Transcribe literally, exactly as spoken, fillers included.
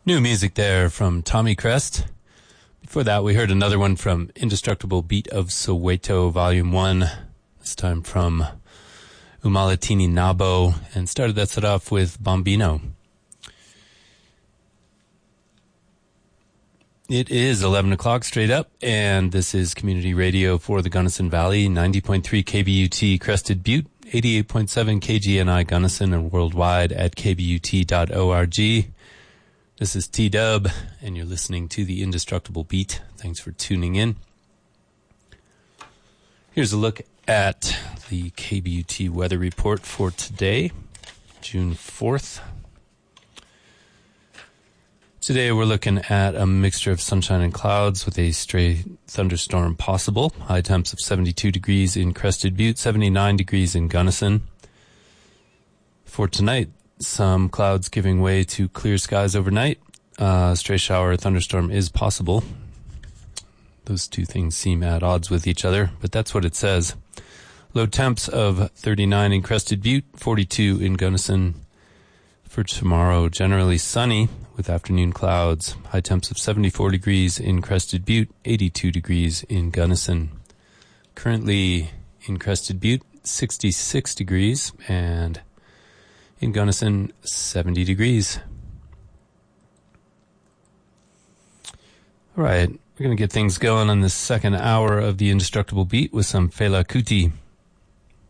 New music there from Tommy Crest. Before that, we heard another one from Indestructible Beat of Soweto, Volume one. This time from Umalatini Nabo, and started that set off with Bombino. It is eleven o'clock straight up, and this is Community Radio for the Gunnison Valley, ninety point three K B U T Crested Butte, eighty-eight point seven K G N I Gunnison, and worldwide at k b u t dot org. This is T-Dub, and you're listening to the Indestructible Beat. Thanks for tuning in. Here's a look at the K B U T weather report for today, June fourth. Today we're looking at a mixture of sunshine and clouds with a stray thunderstorm possible. High temps of seventy-two degrees in Crested Butte, seventy-nine degrees in Gunnison. For tonight, some clouds giving way to clear skies overnight. Uh, stray shower or thunderstorm is possible. Those two things seem at odds with each other, but that's what it says. Low temps of thirty-nine in Crested Butte, forty-two in Gunnison. For tomorrow, generally sunny with afternoon clouds. High temps of seventy-four degrees in Crested Butte, eighty-two degrees in Gunnison. Currently in Crested Butte, sixty-six degrees, and in Gunnison, seventy degrees. All right, we're going to get things going on the second hour of the Indestructible Beat with some Fela Kuti.